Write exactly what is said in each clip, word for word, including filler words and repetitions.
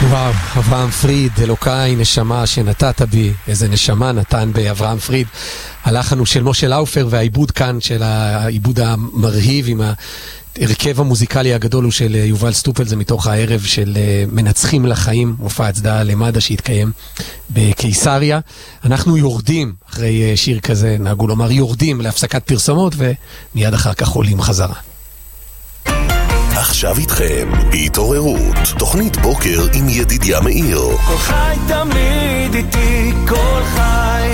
וואו, אברהם פריד, אלוקיי נשמה שנתת בי, איזה נשמה נתן באברהם פריד. הלחן הוא של משה לאופר, והעיבוד כאן של העיבוד המרהיב עם ההרכב המוזיקלי הגדול הוא של יובל סטופל, זה מתוך הערב של מנצחים לחיים, מופע הצדעה למד"א שהתקיים בקיסריה. אנחנו יורדים אחרי שיר כזה, נהגו לומר יורדים להפסקת פרסומות, ומיד אחר כך עולים חזרה. עכשיו איתכם, בהתעוררות, תוכנית בוקר עם ידידיה מאיר. כל חי תמיד איתי, כל חי.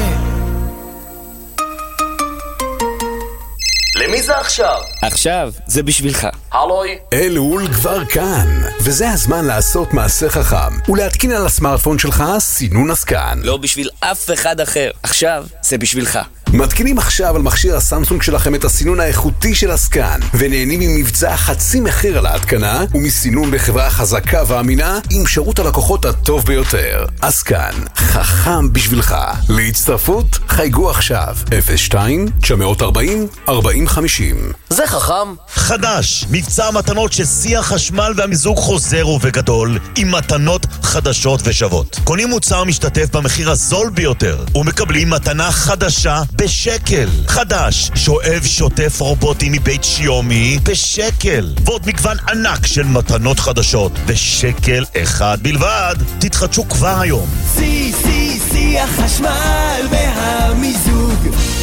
למי זה עכשיו? עכשיו, זה בשבילך. הלוי. אלול כבר כאן, וזה הזמן לעשות מעשה חכם, ולהתקין על הסמארטפון שלך סינון הסקן. לא בשביל אף אחד אחר. עכשיו, זה בשבילך. מתקינים עכשיו על מכשיר הסמסונג שלכם את הסינון האיכותי של הסקן, ונהנים ממבצע חצי מחיר על ההתקנה, ומסינון בחברה חזקה ואמינה, עם שירות הלקוחות הטוב ביותר. הסקן, חכם בשבילך. להצטרפות, חייגו עכשיו, אפס שתיים תשע ארבעים ארבעים חמישים. זה חכם. חדש, מבצע מתנות ששיא החשמל והמיזוג חוזר ובגדול, עם מתנות חדשות ושוות. קונים מוצר משתתף במחיר הזול ביותר, ומקבלים מתנה חדשה בשקל. חדש, שואב שוטף רובוטי מבית שיומי בשקל. ועוד מגוון ענק של מתנות חדשות בשקל אחד בלבד. תתחדשו כבר היום. סי סי סי החשמל והמיזוג.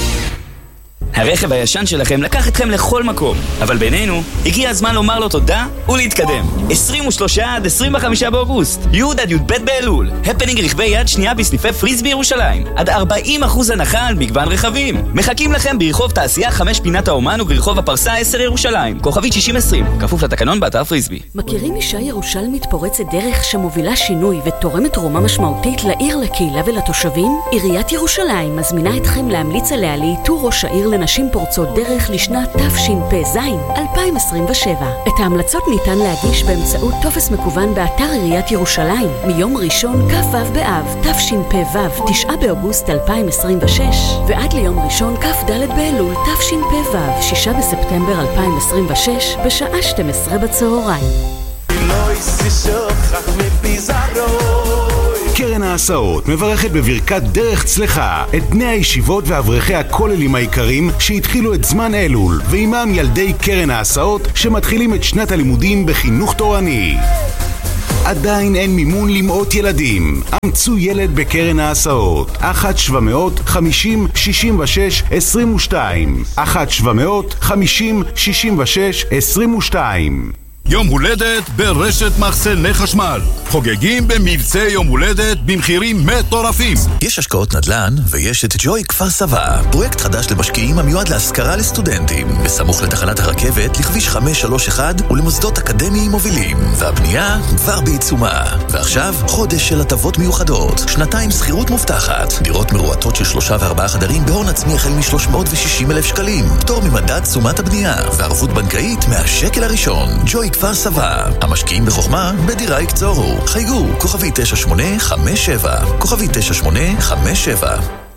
הרכב הישן שלכם לקח אתכם לכל מקום, אבל בינינו, הגיע הזמן לומר לו תודה ולהתקדם. עשרים ושלושה עד עשרים וחמישה באוגוסט, י' עד י' ב' באלול, הפנינג רכבי יד שנייה בסניפי פריז בירושלים, עד ארבעים אחוז הנחה על מגוון רכבים. מחכים לכם ברחוב תעשייה חמש פינת האומן וברחוב הפרסה עשר ירושלים, כוכבית שישים עשרים, כפוף לתקנון באתר פריזבי. מכירים אישה ירושלמית פורצת דרך שמובילה שינוי ותורמת תרומה משמעותית לעיר, לקהילה ולתושבים? עיריית ירושלים מזמינה אתכם להמליץ עליה לאיתור ראש העיר נשים פורצות דרך לשנת תשפ"ז אלפיים עשרים ושבע. את ההמלצות ניתן להגיש באמצעות טופס מקוון באתר עיריית ירושלים מיום ראשון כ"ו באב תשפ"ו תשעה באוגוסט אלפיים עשרים ושש ועד ליום ראשון כ"ד באלול תשפ"ו שישה בספטמבר אלפיים עשרים ושש בשעה שתים עשרה בצהריים. לא יסישוך מפיזרו. קרן ההסעות מברכת בברכת דרך צלחה את בני הישיבות ואברכי הכוללים העיקרים שהתחילו את זמן אלול, ועימם ילדי קרן ההסעות שמתחילים את שנת הלימודים בחינוך תורני. עדיין אין מימון למאות ילדים. אמצו ילד בקרן ההסעות. אחת שבע מאות חמישים שישים ושש עשרים ושתיים אחת שבע מאות חמישים שישים ושש עשרים ושתיים. יום הולדת ברשת מחסני חשמל. חוגגים במבצע יום הולדת במחירים מטורפים. יש השקעות נדל"ן ויש את ג'וי כפר סבא, פרויקט חדש למשקיעים המיועד להשכרה לסטודנטים, בסמוך לתחנת הרכבת, לכביש חמש שלוש אחת ולמוסדות אקדמיים מובילים, והבנייה כבר בעיצומה. ועכשיו חודש של הטבות מיוחדות, שנתיים שכירות מובטחת, דירות מרועטות של שלושה וארבעה חדרים בהון עצמי החל מ-שלוש מאות ושישים אלף שקלים, פטור ממדד תשומת הבנייה וערבות בנקאית מהשקל הראשון. ג'וי כפר סבא, המשקיעים בחוכמה בדירה יקצורו. חייגו, כוכבי תשע שמונה חמש שבע, כוכבי תשע שמונה חמש שבע.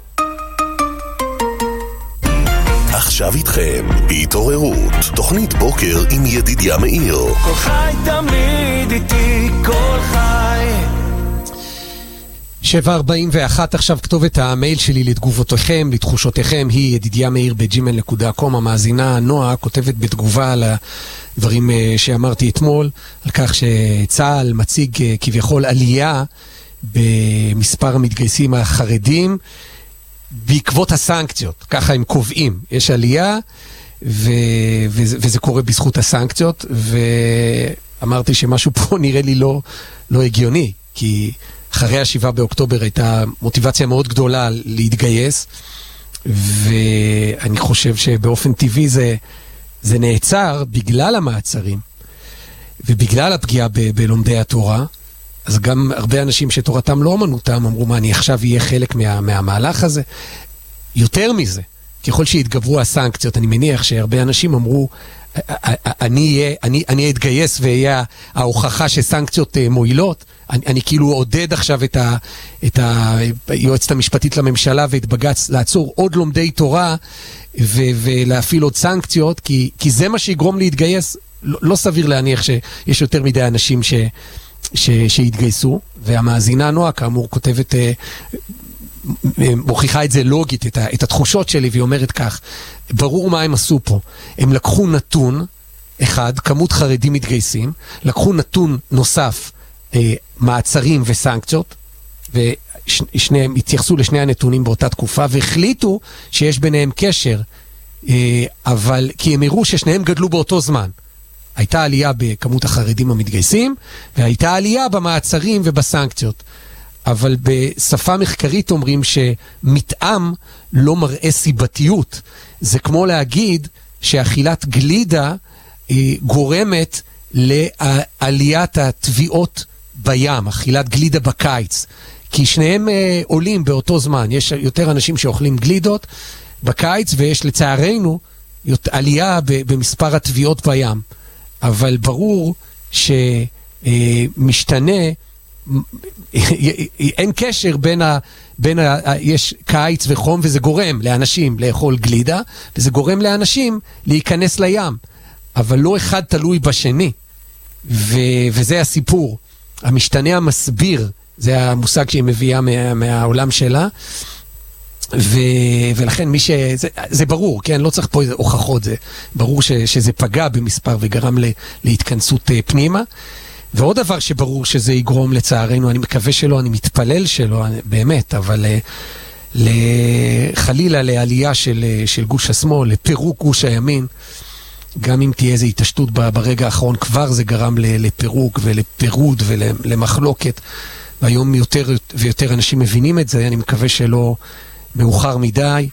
עכשיו איתכם, בהתעוררות, תוכנית בוקר עם ידידיה מאיר. כל חי תמיד איתי, כל חי. שבע ארבעים ואחת עכשיו כתובת המייל שלי לתגובותיכם, לתחושותיכם, היא ידידיה מאיר בג'ימייל נקודה קום. המאזינה נועה כותבת בתגובה על הדברים שאמרתי אתמול, על כך שצה"ל מציג כביכול עלייה במספר המתגייסים החרדים בעקבות הסנקציות, ככה הם קובעים, יש עלייה ו... וזה, וזה קורה בזכות הסנקציות, ואמרתי שמשהו פה נראה לי לא, לא הגיוני, כי אחרי השבעה באוקטובר הייתה מוטיבציה מאוד גדולה להתגייס, ואני חושב שבאופן טבעי זה, זה נעצר בגלל המעצרים, ובגלל הפגיעה ב- בלומדי התורה. אז גם הרבה אנשים שתורתם לא אמנותם אמרו, מה, אני עכשיו אהיה חלק מה, מהמהלך הזה? יותר מזה, ככל שהתגברו הסנקציות, אני מניח שהרבה אנשים אמרו, אני, אהיה, אני, אני אתגייס ואהיה ההוכחה שסנקציות מועילות. אני, אני כאילו עודד עכשיו את, ה, את היועצת המשפטית לממשלה ואת בג"ץ לעצור עוד לומדי תורה ו, ולהפעיל עוד סנקציות, כי, כי זה מה שיגרום להתגייס. לא, לא סביר להניח שיש יותר מדי אנשים ש, ש, שהתגייסו, והמאזינה נועה כאמור כותבת, מוכיחה את זה לוגית, את, ה, את התחושות שלי, והיא אומרת כך, ברור מה הם עשו פה, הם לקחו נתון אחד, כמות חרדים מתגייסים, לקחו נתון נוסף, מעצרים וסנקציות, ושניהם התייחסו לשני הנתונים באותה תקופה, והחליטו שיש ביניהם קשר, אבל כי הם הראו ששניהם גדלו באותו זמן. הייתה עלייה בכמות החרדים המתגייסים, והייתה עלייה במעצרים ובסנקציות. אבל בשפה מחקרית אומרים שמתאם לא מראה סיבתיות. זה כמו להגיד שאכילת גלידה גורמת לעליית התביעות בים, אכילת גלידה בקיץ. כי שניהם עולים באותו זמן. יש יותר אנשים שאוכלים גלידות בקיץ, ויש לצערנו עלייה במספר התביעות בים. אבל ברור שמשתנה, אין קשר בין ה... בין ה... יש קיץ וחום, וזה גורם לאנשים לאכול גלידה, וזה גורם לאנשים להיכנס לים. אבל לא אחד תלוי בשני. ו... וזה הסיפור. המשתנה המסביר, זה המושג שהיא מביאה מה... מהעולם שלה, ו... ולכן מי ש... זה, זה ברור, כן? לא צריך פה איזה הוכחות, זה ברור ש... שזה פגע במספר וגרם ל... להתכנסות פנימה. ועוד דבר שברור שזה יגרום לצערנו, אני מקווה שלא, אני מתפלל שלא, באמת, אבל ל... חלילה לעלייה של, של גוש השמאל, לפירוק גוש הימין, גם אם תהיה איזו התעשתות ברגע האחרון, כבר זה גרם לפירוק ולפירוד ולמחלוקת, והיום יותר ויותר אנשים מבינים את זה, אני מקווה שלא מאוחר מדי,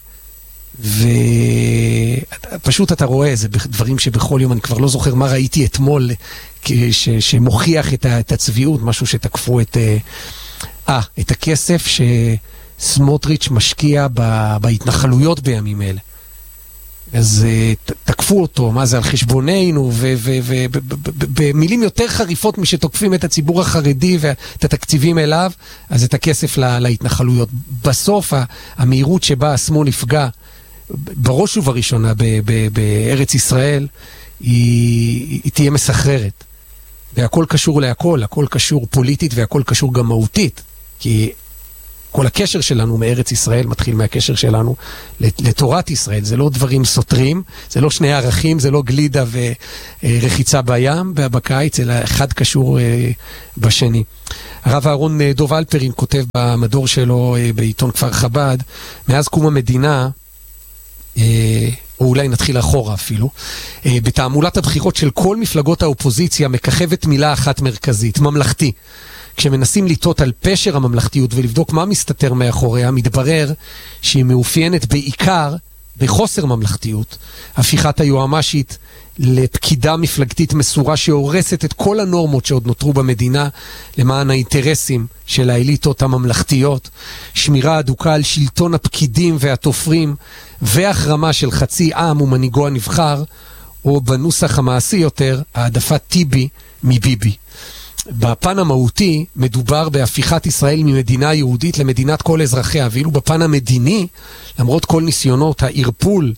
ופשוט אתה רואה, זה דברים שבכל יום, אני כבר לא זוכר מה ראיתי אתמול, ש, שמוכיח את, את הצביעות, משהו שתקפו את, אה, את הכסף שסמוטריץ' משקיע ב, בהתנחלויות בימים אלה. אז תקפו אותו, מה זה על חשבוננו, ובמילים יותר חריפות משתוקפים את הציבור החרדי ואת התקציבים אליו, אז את הכסף להתנחלויות. בסוף המהירות שבה השמאל נפגע, בראש ובראשונה בארץ ישראל, היא, היא תהיה מסחררת. והכל קשור להכל, הכל קשור פוליטית והכל קשור גם מהותית, כי כל הקשר שלנו מארץ ישראל מתחיל מהקשר שלנו לתורת ישראל. זה לא דברים סותרים, זה לא שני ערכים, זה לא גלידה ורחיצה בים בקיץ, אלא אחד קשור בשני. הרב אהרון דוב אלפרין כותב במדור שלו בעיתון כפר חב"ד, מאז קום המדינה, או אולי נתחיל אחורה אפילו, בתעמולת הבחירות של כל מפלגות האופוזיציה מככבת מילה אחת מרכזית, ממלכתי. כשמנסים לטעות על פשר הממלכתיות ולבדוק מה מסתתר מאחוריה, מתברר שהיא מאופיינת בעיקר בחוסר ממלכתיות. הפיכת היועמ"שית לפקידה מפלגתית מסורה שהורסת את כל הנורמות שעוד נותרו במדינה למען האינטרסים של האליטות הממלכתיות, שמירה אדוקה על שלטון הפקידים והתופרים והחרמה של חצי עם ומנהיגו הנבחר, או בנוסח המעשי יותר, העדפת טיבי מביבי. בפן המהותי מדובר בהפיכת ישראל ממדינה יהודית למדינת כל אזרחיה, ואילו בפן המדיני, למרות כל ניסיונות הערפול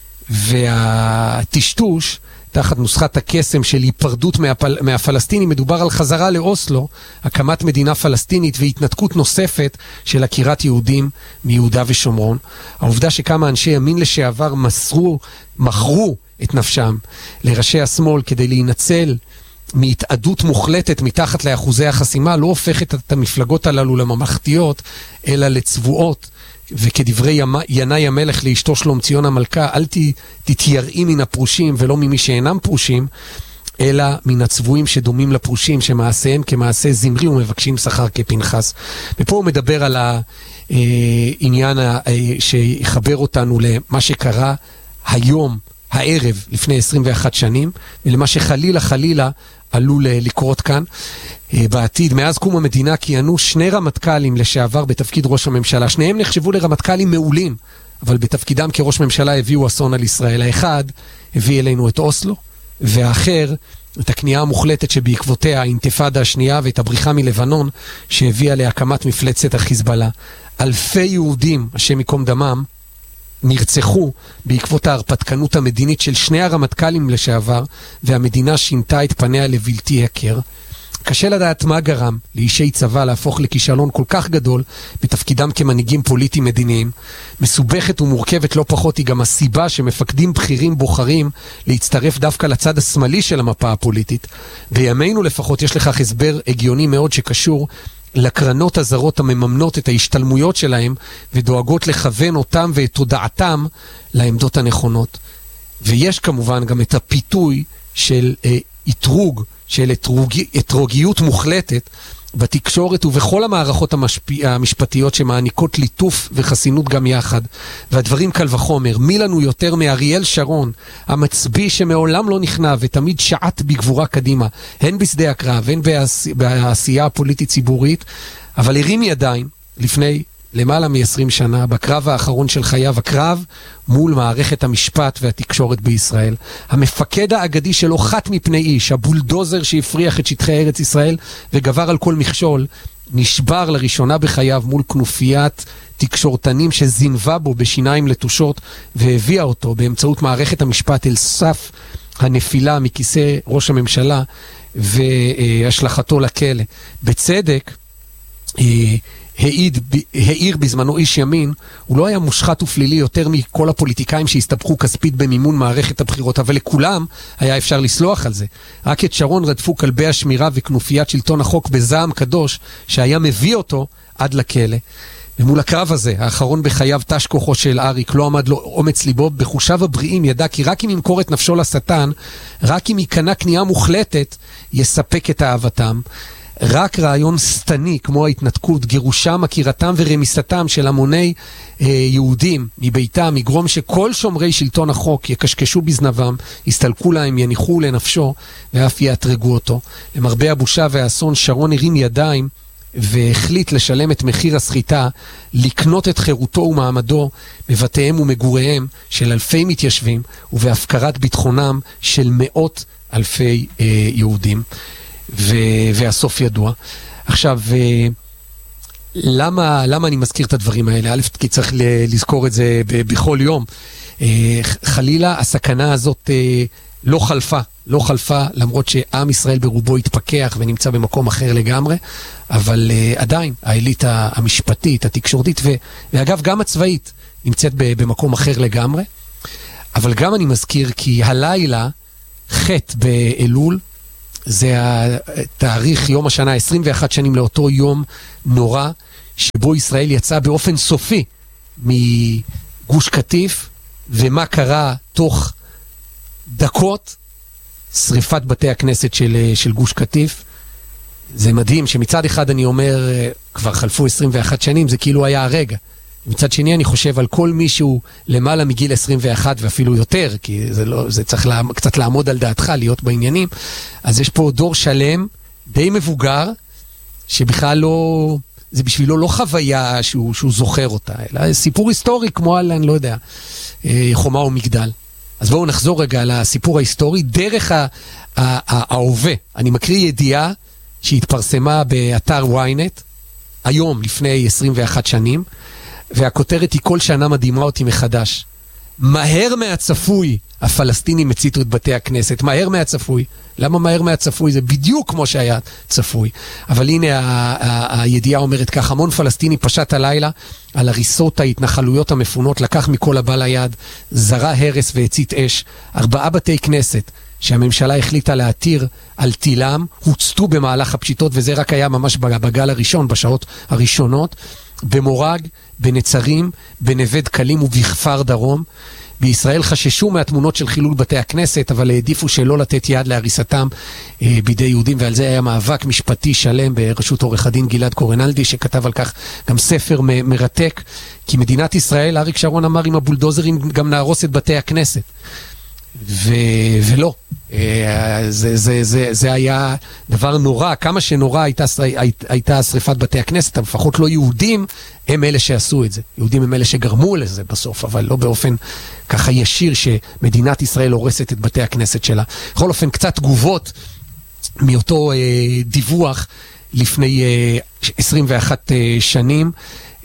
והטשטוש, תחת נוסחת הקסם של היפרדות מהפל... מהפלסטינים, מדובר על חזרה לאוסלו, הקמת מדינה פלסטינית והתנתקות נוספת של עקירת יהודים מיהודה ושומרון. העובדה שכמה אנשי ימין לשעבר מסרו, מכרו את נפשם לראשי השמאל כדי להינצל מהתעדות מוחלטת מתחת לאחוזי החסימה, לא הופכת את המפלגות הללו לממלכתיות, אלא לצבועות, וכדברי ינאי המלך לאשתו שלום ציון המלכה, אל תתייראי מן הפרושים ולא ממי שאינם פרושים, אלא מן הצבועים שדומים לפרושים, שמעשיהם כמעשה זמרי ומבקשים שכר כפנחס. ופה הוא מדבר על העניין שיחבר אותנו למה שקרה היום, הערב, לפני עשרים ואחת שנים, ולמה שחלילה חלילה עלול לקרות כאן בעתיד. מאז קום המדינה כיהנו שני רמטכ"לים לשעבר בתפקיד ראש הממשלה. שניהם נחשבו לרמטכ"לים מעולים, אבל בתפקידם כראש ממשלה הביאו אסון על ישראל. האחד הביא אלינו את אוסלו, והאחר את הכניעה המוחלטת שבעקבותיה האינתיפאדה השנייה ואת הבריחה מלבנון שהביאה להקמת מפלצת החיזבאללה. אלפי יהודים, השם יקום דמם, נרצחו בעקבות ההרפתקנות המדינית של שני הרמטכ"לים לשעבר, והמדינה שינתה את פניה לבלתי הכר. קשה לדעת מה גרם לאישי צבא להפוך לכישלון כל כך גדול בתפקידם כמנהיגים פוליטיים מדיניים. מסובכת ומורכבת לא פחות היא גם הסיבה שמפקדים בכירים בוחרים להצטרף דווקא לצד השמאלי של המפה הפוליטית. בימינו לפחות יש לכך הסבר הגיוני מאוד שקשור לקרנות הזרות המממנות את ההשתלמויות שלהם ודואגות לכוון אותם ואת תודעתם לעמדות הנכונות. ויש כמובן גם את הפיתוי של אה, התרוג, של אתרוג, אתרוגיות מוחלטת בתקשורת ובכל המערכות המשפ... המשפטיות שמעניקות ליטוף וחסינות גם יחד. והדברים קל וחומר, מי לנו יותר מאריאל שרון, המצביא שמעולם לא נכנע ותמיד שעט בגבורה קדימה, הן בשדה הקרב, הן בעש... בעשייה הפוליטית ציבורית, אבל הרים ידיים לפני למעלה מ-עשרים שנה, בקרב האחרון של חייו, הקרב מול מערכת המשפט והתקשורת בישראל. המפקד האגדי שלו חת מפני איש, הבולדוזר שהפריח את שטחי ארץ ישראל וגבר על כל מכשול, נשבר לראשונה בחייו מול כנופיית תקשורתנים שזינבה בו בשיניים לטושות, והביאה אותו באמצעות מערכת המשפט אל סף הנפילה מכיסא ראש הממשלה והשלכתו לכלא. בצדק, העיד, העיר בזמנו איש ימין, הוא לא היה מושחת ופלילי יותר מכל הפוליטיקאים שהסתבכו כספית במימון מערכת הבחירות, אבל לכולם היה אפשר לסלוח על זה. רק את שרון רדפו כלבי השמירה וכנופיית שלטון החוק בזעם קדוש, שהיה מביא אותו עד לכלא. ומול הקרב הזה, האחרון בחייו תש כוחו של אריק, לא עמד לו אומץ ליבו, בחושיו הבריאים ידע כי רק אם ימכור את נפשו לשטן, רק אם יקנה קנייה מוחלטת, יספק את אהבתם. רק רעיון סתני כמו ההתנתקות, גירושם, עקירתם ורמיסתם של המוני אה, יהודים מביתם, יגרום שכל שומרי שלטון החוק יקשקשו בזנבם, יסתלקו להם, יניחו לנפשו ואף יאתרגו אותו. למרבה הבושה והאסון, שרון הרים ידיים והחליט לשלם את מחיר הסחיטה, לקנות את חירותו ומעמדו בבתיהם ומגוריהם של אלפי מתיישבים ובהפקרת ביטחונם של מאות אלפי אה, יהודים. ו- והסוף ידוע. עכשיו, למה, למה אני מזכיר את הדברים האלה? א', כי צריך ל- לזכור את זה ב- בכל יום. חלילה, הסכנה הזאת לא חלפה, לא חלפה, למרות שעם ישראל ברובו התפכח ונמצא במקום אחר לגמרי, אבל עדיין, האליטה המשפטית, התקשורתית, ו- ואגב, גם הצבאית, נמצאת ב- במקום אחר לגמרי. אבל גם אני מזכיר כי הלילה, חטא באלול, זה התאריך, יום השנה, עשרים ואחת שנים לאותו יום נורא, שבו ישראל יצא באופן סופי מגוש קטיף, ומה קרה תוך דקות? שריפת בתי הכנסת של, של גוש קטיף. זה מדהים שמצד אחד אני אומר, כבר חלפו עשרים ואחת שנים, זה כאילו היה הרגע. מצד שני אני חושב על כל מישהו למעלה מגיל עשרים ואחת ואפילו יותר, כי זה, לא, זה צריך לה, קצת לעמוד על דעתך, להיות בעניינים. אז יש פה דור שלם, די מבוגר, שבכלל לא, זה בשבילו לא חוויה שהוא, שהוא זוכר אותה, אלא סיפור היסטורי כמו על, אני לא יודע, חומה ומגדל. אז בואו נחזור רגע לסיפור ההיסטורי, דרך ההווה. אני מקריא ידיעה שהתפרסמה באתר וויינט, היום לפני עשרים ואחת שנים, והכותרת היא כל שנה מדהימה אותי מחדש. מהר מהצפוי, הפלסטינים הציתו את בתי הכנסת. מהר מהצפוי. למה מהר מהצפוי? זה בדיוק כמו שהיה צפוי. אבל הנה הידיעה אומרת כך, המון פלסטיני פשט הלילה על הריסות ההתנחלויות המפונות, לקח מכל הבא ליד, זרה הרס והצית אש. ארבעה בתי כנסת שהממשלה החליטה להתיר על תילם, הוצתו במהלך הפשיטות, וזה רק היה ממש בגל הראשון, בשעות הראשונות, במורג, בנצרים, בנווה דקלים ובכפר דרום. בישראל חששו מהתמונות של חילול בתי הכנסת, אבל העדיפו שלא לתת יד להריסתם אה, בידי יהודים, ועל זה היה מאבק משפטי שלם בראשות עורך הדין גלעד קורנלדי, שכתב על כך גם ספר מ- מרתק, כי מדינת ישראל, אריק שרון אמר, עם הבולדוזרים גם נהרוס את בתי הכנסת. ו... ולא. זה, זה, זה, זה היה דבר נורא, כמה שנורא הייתה, הייתה שריפת בתי הכנסת, אבל לפחות לא יהודים הם אלה שעשו את זה. יהודים הם אלה שגרמו לזה בסוף, אבל לא באופן ככה ישיר שמדינת ישראל הורסת את בתי הכנסת שלה. בכל אופן, קצת תגובות מאותו אה, דיווח לפני אה, עשרים ואחת אה, שנים. אה,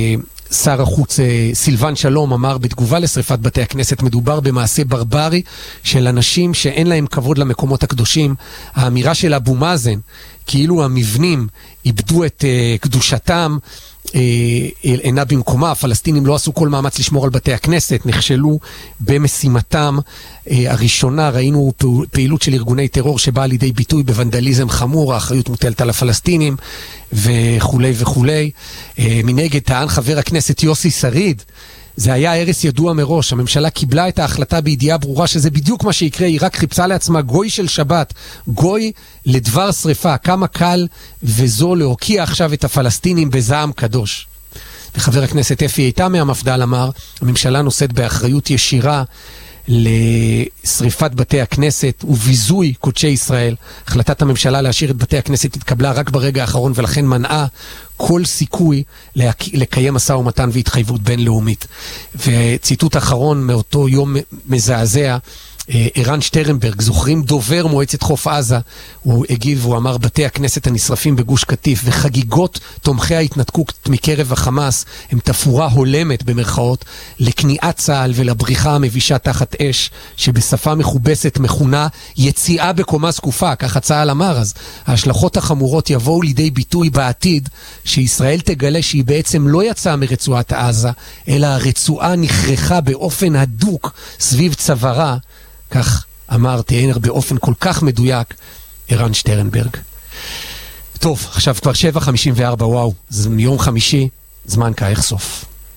שר החוץ סילבן שלום אמר בתגובה לשריפת בתי הכנסת, מדובר במעשה ברברי של אנשים שאין להם כבוד למקומות הקדושים. האמירה של אבו מאזן כאילו המבנים איבדו את uh, קדושתם, אינה במקומה. הפלסטינים לא עשו כל מאמץ לשמור על בתי הכנסת, נכשלו במשימתם הראשונה. ראינו פעילות של ארגוני טרור שבאה לידי ביטוי בוונדליזם חמור, האחריות מוטלת על הפלסטינים וכולי וכולי. מנגד טען חבר הכנסת יוסי שריד, זה היה הרס ידוע מראש, הממשלה קיבלה את ההחלטה בידיעה ברורה שזה בדיוק מה שיקרה, היא רק חיפשה לעצמה גוי של שבת, גוי לדבר שריפה, כמה קל וזו להוקיע עכשיו את הפלסטינים בזעם קדוש. וחבר הכנסת אפי איתה מהמפד"ל אמר, הממשלה נושאת באחריות ישירה לשריפת בתי הכנסת וביזוי קודשי ישראל. החלטת הממשלה להשאיר את בתי הכנסת התקבלה רק ברגע האחרון ולכן מנעה כל סיכוי לקיים משא ומתן והתחייבות בינלאומית. וציטוט אחרון מאותו יום מזעזע, ערן שטרנברג, זוכרים דובר מועצת חוף עזה, הוא הגיב והוא אמר, בתי הכנסת הנשרפים בגוש קטיף וחגיגות תומכי ההתנתקות מקרב החמאס הם תפורה הולמת במרכאות לכניעת צה"ל ולבריחה המבישה תחת אש שבשפה מכובסת מכונה יציאה בקומה זקופה, ככה צה"ל אמר. אז ההשלכות החמורות יבואו לידי ביטוי בעתיד, שישראל תגלה שהיא בעצם לא יצאה מרצועת עזה, אלא הרצועה נחרכה באופן הדוק סביב צווארה. כך אמר תיאר באופן כל כך מדויק ערן שטרנברג. טוב, עכשיו כבר שבע חמישים וארבע, וואו, זה יום חמישי, זמן כאיך סוף.